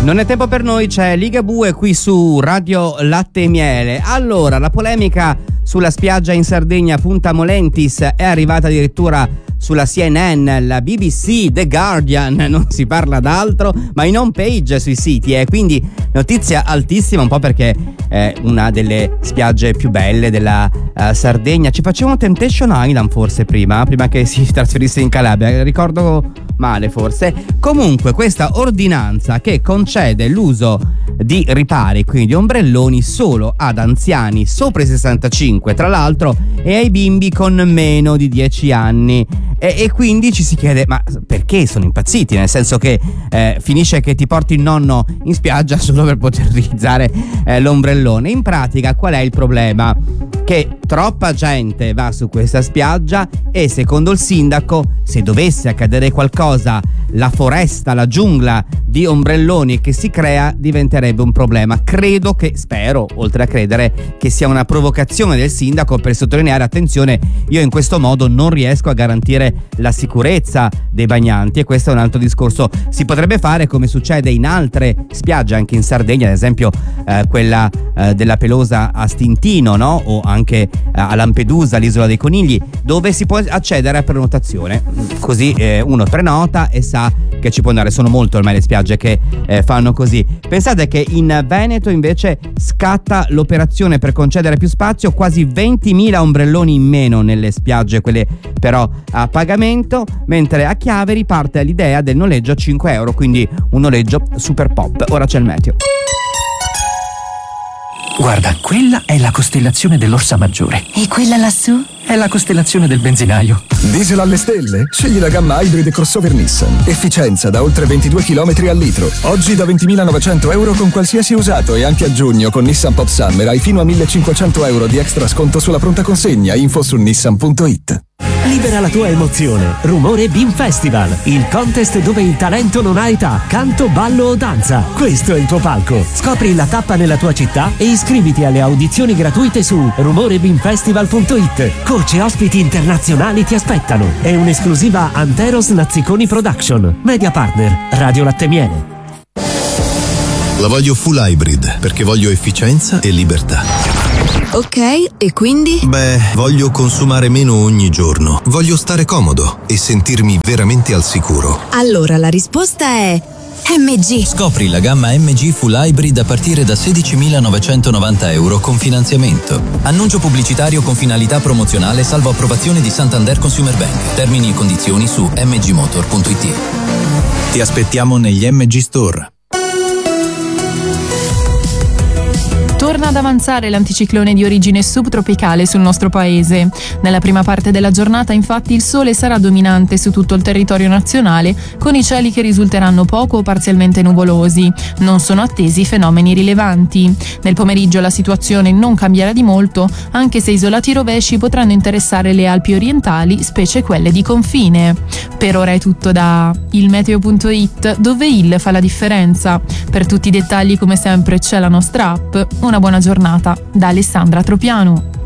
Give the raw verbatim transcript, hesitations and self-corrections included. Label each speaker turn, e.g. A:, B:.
A: Non è tempo per noi, c'è Ligabue qui su Radio Latte e Miele. Allora, la polemica sulla spiaggia in Sardegna Punta Molentis è arrivata addirittura sulla C N N, la B B C, The Guardian, non si parla d'altro, ma in home page sui siti, e eh. quindi notizia altissima, un po' perché è una delle spiagge più belle della uh, Sardegna. Ci facevano Temptation Island forse prima, prima che si trasferisse in Calabria, ricordo male forse. Comunque questa ordinanza che concede l'uso di ripari, quindi ombrelloni, solo ad anziani sopra i sessantacinque tra l'altro e ai bimbi con meno di dieci anni, e, e quindi ci si chiede ma perché sono impazziti, nel senso che eh, finisce che ti porti il nonno in spiaggia solo per poter utilizzare eh, l'ombrellone. In pratica qual è il problema? Che troppa gente va su questa spiaggia e secondo il sindaco, se dovesse accadere qualcosa, la foresta, la giungla di ombrelloni che si crea diventerebbe un problema. Credo che, spero, oltre a credere, che sia una provocazione del sindaco per sottolineare: attenzione, io in questo modo non riesco a garantire la sicurezza dei bagnanti. E questo è un altro discorso. Si potrebbe fare come succede in altre spiagge, anche in Sardegna, ad esempio eh, quella eh, della Pelosa a Stintino, no? O anche eh, a Lampedusa, l'isola dei Conigli, dove si può accedere a prenotazione, così eh, uno prenota e sa che ci può andare. Sono molto ormai le spiagge che eh, fanno così. Pensate che in Veneto invece scatta l'operazione per concedere più spazio, quasi ventimila ombrelloni in meno nelle spiagge, quelle però a pagamento, mentre a Chiaveri parte l'idea del noleggio a cinque euro, quindi un noleggio super pop. Ora c'è il meteo.
B: Guarda, quella è la costellazione dell'Orsa Maggiore.
C: E quella lassù?
B: È la costellazione del benzinaio.
D: Diesel alle stelle? Scegli la gamma Hybrid e crossover Nissan. Efficienza da oltre ventidue chilometri al litro. Oggi da ventimilanovecento euro con qualsiasi usato, e anche a giugno con Nissan Pop Summer hai fino a millecinquecento euro di extra sconto sulla pronta consegna. Info su nissan punto it.
E: Libera la tua emozione. Rumore Beam Festival, il contest dove il talento non ha età, canto, ballo o danza. Questo è il tuo palco. Scopri la tappa nella tua città e iscriviti alle audizioni gratuite su rumore beam festival punto it. Coach e ospiti internazionali ti aspettano. È un'esclusiva Anteros Nazziconi Production. Media partner Radio Latte e Miele.
F: La voglio full hybrid perché voglio efficienza e libertà.
C: Ok, e quindi?
F: Beh, voglio consumare meno ogni giorno. Voglio stare comodo e sentirmi veramente al sicuro.
C: Allora la risposta è M G.
G: Scopri la gamma M G Full Hybrid a partire da sedicimilanovecentonovanta euro con finanziamento. Annuncio pubblicitario con finalità promozionale salvo approvazione di Santander Consumer Bank. Termini e condizioni su m g motor punto it.
F: Ti aspettiamo negli M G Store.
H: Torna ad avanzare l'anticiclone di origine subtropicale sul nostro paese. Nella prima parte della giornata, infatti, il sole sarà dominante su tutto il territorio nazionale, con i cieli che risulteranno poco o parzialmente nuvolosi. Non sono attesi fenomeni rilevanti. Nel pomeriggio la situazione non cambierà di molto, anche se isolati rovesci potranno interessare le Alpi orientali, specie quelle di confine. Per ora è tutto da il meteo punto it, dove il fa la differenza. Per tutti i dettagli, come sempre, c'è la nostra app. Una buona giornata da Alessandra Tropiano.